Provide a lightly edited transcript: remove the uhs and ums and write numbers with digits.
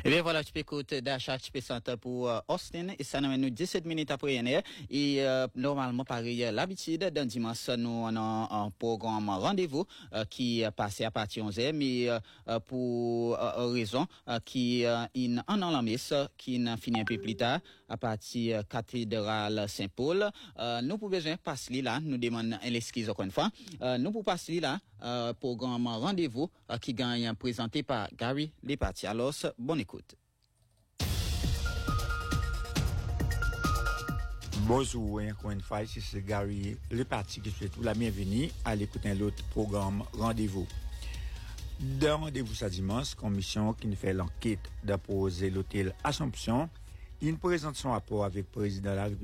Et bien voilà, tu peux écouter d'achat, tu peux sentir pour Austin, et ça nous mène 17 minutes après une heure. Et normalement, pareil, l'habitude, d'un dimanche, nous on a un programme rendez-vous qui est passé à partir de 11h, mais pour raison qui en la messe, qui n'a fini un peu plus tard, à partir cathédrale Saint-Paul. Nous pouvons besoin passer là, nous demandons l'excuse encore une fois. Nous pouvons passer là, programme rendez-vous qui gagne présenté par Gary Lepati. Alors, bonne écoute. Bonjour, encore une fois, ici c'est Gary Lepati qui souhaite la bienvenue à l'écouter l'autre programme Rendez-vous. Dans Rendez-vous ce dimanche, commission qui nous fait l'enquête d'apposer l'hôtel Assomption, il présente son rapport avec le président de la République.